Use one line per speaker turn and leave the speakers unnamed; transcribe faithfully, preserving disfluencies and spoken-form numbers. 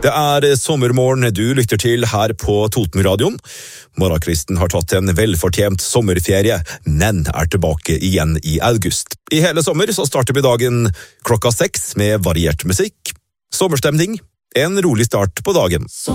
Det er sommermorgen du lytter til her på Totenradioen. Morgenkvisten har tatt en velfortjent sommerferie, men er tilbake igjen i august. I hele sommer så starter vi dagen klokka seks med variert musikk, sommerstemning, en rolig start på dagen.